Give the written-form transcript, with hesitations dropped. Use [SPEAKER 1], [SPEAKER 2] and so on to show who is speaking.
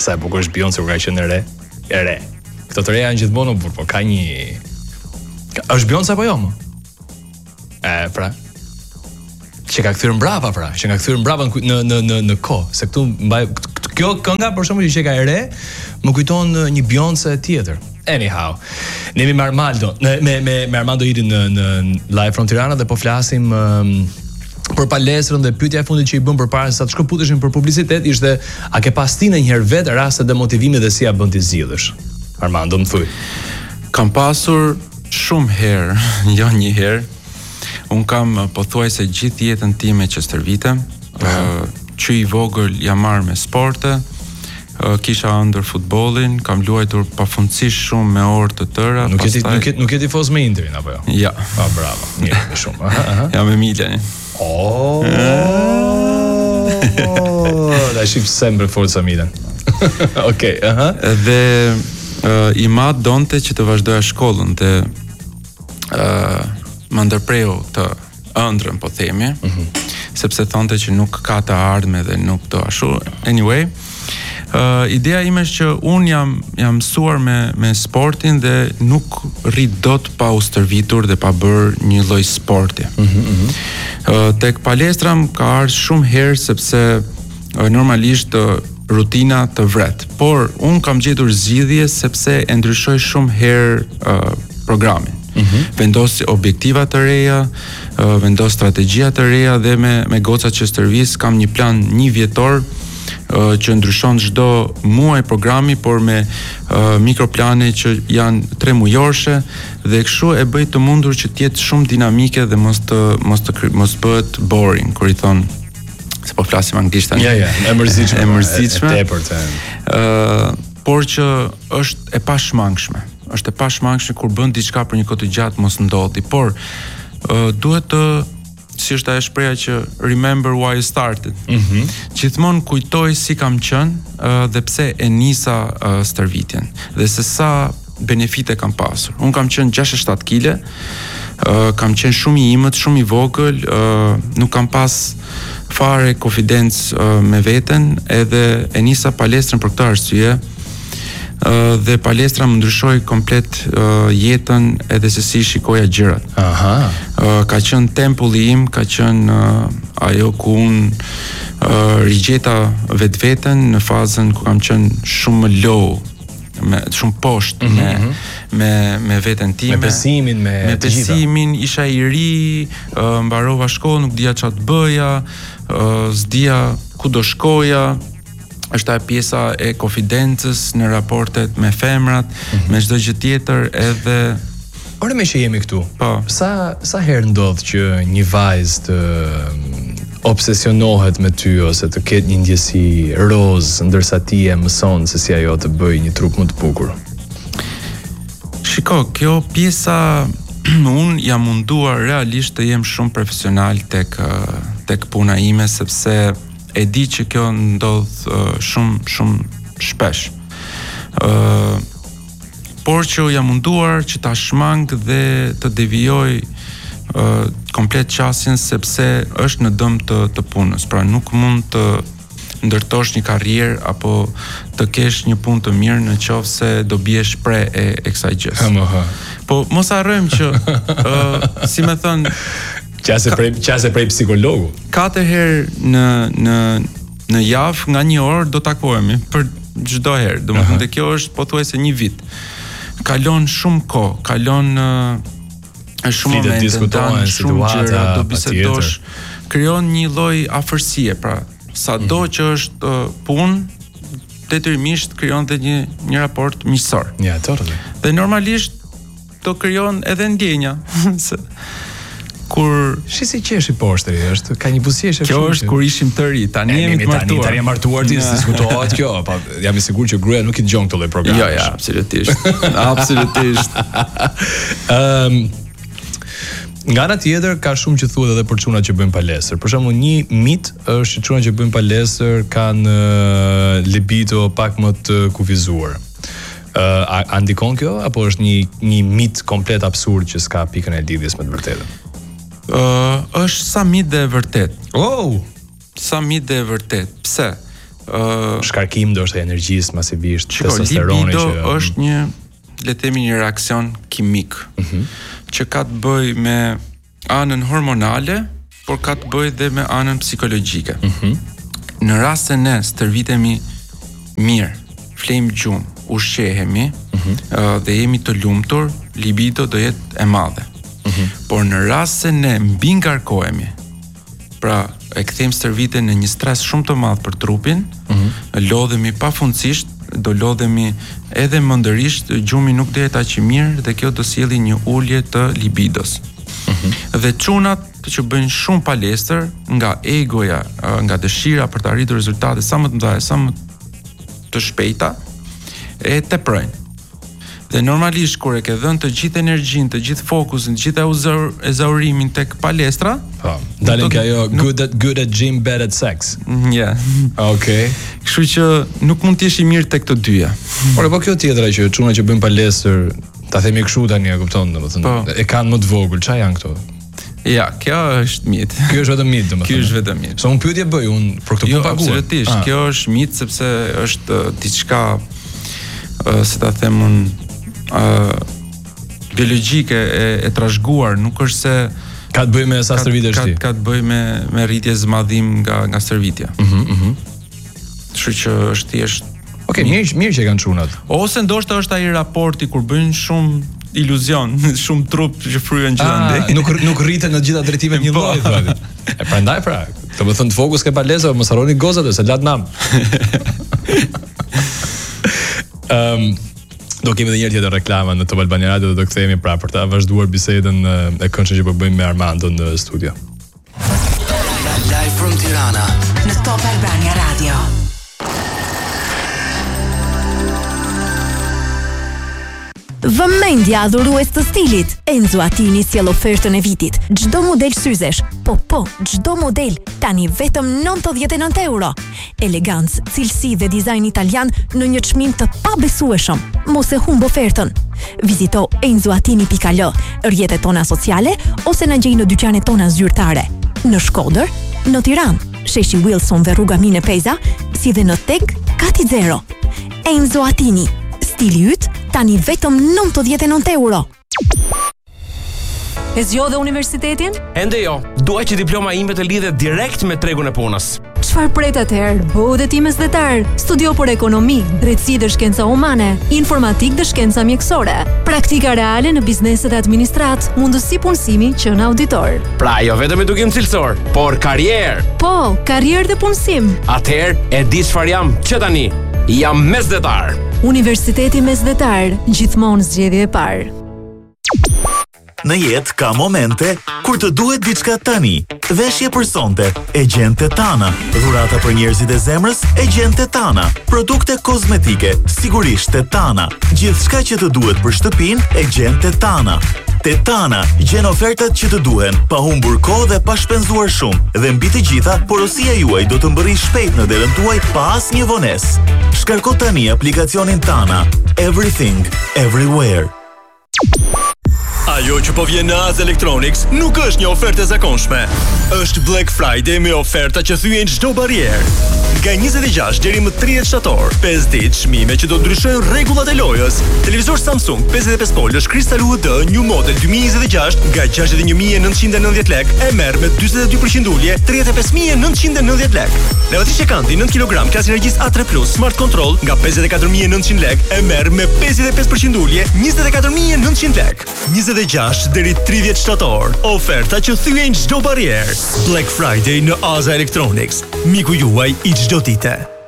[SPEAKER 1] Sa e bukur është Beyoncé kur ka qenë e re. Këto të reja janë gjithmonë burr, po ka një është Beyoncé apo jo më? Pra. Që ka kthyer mbrapa në kohë, se këtu mbaj kjo kënga për shembull që ka e re, më kujton një Beyoncé tjetër. Anyhow, ne jemi me Armando, me Armando Iri në live from Tirana dhe po flasim për palestrën dhe pyetja e fundit që i bëm përpara se sa të shkëputeshim për publicitet ishte a ke pas ti ndonjëherë vetë raste demotivimi dhe si ja bën ti zgjidhësh? Armando, më thuj.
[SPEAKER 2] Kam pasur shumë herë, jo një herë. Un kam pothuajse gjithë jetën time që stërvitem. Që i vogël jam marrë me sporte. Kisha ëndër futbollin, kam luajtur pafundësisht shumë me orë të tëra.
[SPEAKER 1] Nuk je tifoz me Interin apo jo?
[SPEAKER 2] Ja.
[SPEAKER 1] Bravo. Mirë, shumë.
[SPEAKER 2] Jam me Milanin.
[SPEAKER 1] Da shif sempre forza Milan. Okej,
[SPEAKER 2] Dhe i mat donte që të vazhdoja shkollën dhe më ndërpreu të ëndrën, po themi, sepse thonte që nuk ka të ardhme dhe nuk do ashtu. Anyway, ideja ime është që unë jam mësuar me sportin dhe nuk rrit dot pa u stërvitur dhe pa bërë një lloj sporti. Tek palestra ka ardhur shumë herë sepse normalisht rutina të vret, por unë kam gjetur zgjidhje sepse e ndryshoj shumë herë programin. Vendos objektiva të reja, vendos strategjia të reja dhe me gocat që stërvis kam një plan 1 vjetor që ndryshon çdo muaj programi, por me mikroplane që janë 3 mujorshe dhe kështu e bëj të mundur që të jetë shumë dinamike dhe mos bëhet boring, kur i thon se po flasim anglisht tani.
[SPEAKER 1] Ja, e mërzitshme.
[SPEAKER 2] Por që është e pashmangshme. Është e pashmangshme kur bën diçka për një kohë të gjatë mos ndodhi, por duhet të si është ajo shpreha që remember why you started. Gjithmonë kujtoj si kam qenë dhe pse e nisa stërvitjen dhe se sa benefite kam pasur. Un kam qenë 67 kg, kam qenë shumë i imët, shumë i vogël, nuk kam pas fare konfidencë me veten, edhe e nisa palestrën për këtë arsye. Dhe palestra më ndryshoi komplet jetën edhe se si shikoja gjërat. Ka qenë tempulli im, ka qenë ajo ku unë rigjeta vetveten në fazën ku kam qenë shumë low, shumë poshtë me veten time,
[SPEAKER 1] me
[SPEAKER 2] besimin, isha i ri, mbarova shkollën, nuk dija çfarë të bëja, s'dija ku do shkoja. Është ajo pjesa e konfidencës në raportet me femrat, me çdo gjë tjetër, edhe
[SPEAKER 1] ore me që jemi këtu.
[SPEAKER 2] Po.
[SPEAKER 1] Sa herë ndodh që një vajzë të obsesionohet me ty ose të ketë një ndjesi roz, ndërsa ti e mëson se si ajo të bëjë një trup më të bukur?
[SPEAKER 2] Shiko, kjo pjesa unë jam munduar realisht të jem shumë profesional tek puna ime, sepse e di që kjo ndodh shumë shpesh. Por që jam munduar që ta shmang dhe të devijoj komplet qasjen, sepse është në dëm të punës. Pra nuk mund të ndërtosh një karrierë apo të kesh një punë të mirë në qoftë se do biesh pre e kësaj gjës. Po mos harrojmë që si më thon
[SPEAKER 1] Qase prej psikologu.
[SPEAKER 2] 4 herë në javë nga 1 orë do takohemi për çdo herë. Domethënë kjo është pothuajse 1 vit. Kalon shumë kohë, kalon shumë momente,
[SPEAKER 1] diskutohen situata,
[SPEAKER 2] do bisedosh, krijon një lloj afërsie, pra sado që është punë, detyrimisht krijon edhe një raport miqësor.
[SPEAKER 1] Ja, totally.
[SPEAKER 2] Dhe normalisht do krijon edhe ndjenja. Kur
[SPEAKER 1] si qesh i poshtri, është ka një buzëqeshje.
[SPEAKER 2] Kjo është kur ishim të ri, tani jemi të martuar.
[SPEAKER 1] Tani jemi martuar, ti diskutohet kjo, po jam i sigurt që gruaja nuk i dëgjon këtë lloj programi.
[SPEAKER 2] Jo, absolutisht. Absolutisht.
[SPEAKER 1] Nga ana tjetër ka shumë që thuhet edhe për çunat që bëjnë palestër. Për shembull, një mit është që çunat që bëjnë palestër kanë libido pak më të kufizuar. A ndikon kjo apo është një mit komplet absurd që s'ka pikën e lidhjes me të vërtetën?
[SPEAKER 2] Është sa mit dhe e vërtet.
[SPEAKER 1] Oh!
[SPEAKER 2] Sa mit dhe e vërtet. Pse?
[SPEAKER 1] shkarkim ndoshta energjisë masivisht, testosteroni
[SPEAKER 2] që është një, le të themi, një reaksion kimik që ka të bëjë me anën hormonale, por ka të bëjë dhe me anën psikologjike. Në rast se ne stërvitemi mirë, flejmë gjumë, ushqehemi dhe jemi të lumtur, libido do jetë e madhe. Por në rast se ne mbi ngarkohemi, pra e kthejmë stërvitjen në një stres shumë të madh për trupin, lodhemi pafundësisht, do lodhemi edhe mëndërisht, gjumi nuk do jetë aq i mirë dhe kjo do sjellë një ulje të libidos. Dhe çunat që bëjnë shumë palestër nga egoja, nga dëshira për të arritur rezultate sa më të mëdha, sa më të shpejta, e teprojnë. Dhe normalisht kur e ke dhënë të gjithë energjinë, të gjithë fokusin, të gjithë ezaurimin tek palestra,
[SPEAKER 1] dalin ka ajo good at gym, bad at sex.
[SPEAKER 2] Yeah.
[SPEAKER 1] Okay.
[SPEAKER 2] Kështu që nuk mund të jesh i mirë tek të dyja.
[SPEAKER 1] Por po kjo tjetra që çuna që bëjnë palestër, ta themi kështu tani, e kupton, domethënë, e kanë më të vogël, çfarë janë këto?
[SPEAKER 2] Ja, kjo është mit.
[SPEAKER 1] Ky është vetëm mit, domethënë.
[SPEAKER 2] Ky është vetëm mit.
[SPEAKER 1] So unë pyetje bëj, unë për këtë punë paguaj.
[SPEAKER 2] Absolutisht, kjo është mit sepse është diçka, si ta them unë, biologjike e trashëguar, nuk është se
[SPEAKER 1] ka të bëjë me sa stërvitesh ti.
[SPEAKER 2] Ka të bëjë me rritje zmadhim nga stërvitja. Kështu që është thjesht.
[SPEAKER 1] Okej, mirë që kanë çunat.
[SPEAKER 2] Ose ndoshta është ai raporti kur bëjnë shumë iluzion, shumë trup që fryhen gjithandej.
[SPEAKER 1] Nuk rriten në të gjitha drejtimet një lloj thonë. E prandaj pra, domethënë të fokus ke palestra, mos harroni gozat se lat nam. Do kemi edhe një herë tjetër reklama në Top Albania Radio, do të kthehemi pra për ta vazhduar bisedën e këndshme që po bëjmë me Armando në studio.
[SPEAKER 3] Live from Tirana
[SPEAKER 4] në Top Albania Radio.
[SPEAKER 5] Vëmendja adhurues të stilit. Enzo Attini sjell ofertën e vitit. Çdo model syzesh, çdo model tani vetëm 99 euro. Elegancë, cilësi dhe dizajn italian në një çmim të pabesueshëm. Mos e humb ofertën. Vizito enzoatini.al, rrjetet tona sociale ose na gjej në dyqanet tona zyrtare. Në Shkodër, në Tiranë, sheshi Wilson dhe rruga Mine Peza, si dhe në Teg Kati Zero. Enzo Attini. Stili yt tani vetëm 99 euro.
[SPEAKER 4] E zgjodhe universitetin?
[SPEAKER 6] Ende jo, dua që diploma ime të lidhet direkt me tregun e punës.
[SPEAKER 4] Çfarë pret atëherë? Bëu dhe ti mesdhetar. Studio për ekonomi, drejtësi dhe shkenca humane, informatik dhe shkenca mjekësore, praktika reale në bizneset e administrat, mundësi punësimi që në auditor.
[SPEAKER 6] Pra jo vetëm edukim cilësor, por karrierë.
[SPEAKER 4] Po, karrierë dhe punësim.
[SPEAKER 6] Atëherë e di çfarë jam, që tani jam mesdhetar.
[SPEAKER 4] Universiteti Mesdhetar, gjithmonë zgjedhje e parë.
[SPEAKER 3] Në jetë ka momente kur të duhet diçka tani. Veshje për sonte, e gjen Tetana. Dhurata për njerëzit e zemrës, e gjen Tetana. Produkte kozmetike, sigurisht Tetana. Gjithçka që të duhet për shtëpinë, e gjen Tetana. Tetana gjen ofertat që të duhen, pa humbur kohë dhe pa shpenzuar shumë. Dhe mbi të gjitha, porosia juaj do të mbërri shpejt në derën tuaj pa asnjë vonesë. Shkarko tani aplikacionin Tana. Everything, everywhere.
[SPEAKER 7] Ajo që po vjen në AZ Electronics nuk është një ofertë e zakonshme. Është Black Friday me oferta që thyen çdo barrierë. Nga 26 deri më 30 shtator, 5 ditë çmime që do ndryshojnë rregullat e lojës. Televizor Samsung 55 polësh Crystal UHD New Model 2026 nga 61.990 lek e merr me 42% ulje 35.990 lek. Lavatriçe Kanti 9 kg klasë energjisë A3 Plus Smart Control nga 54.900 lek e merr me 55% ulje 24.900 lek. 26 deri 30 shtator. Oferta që thyen çdo barrierë. Black Friday në AZ Electronics. Miku juaj i çdo dite.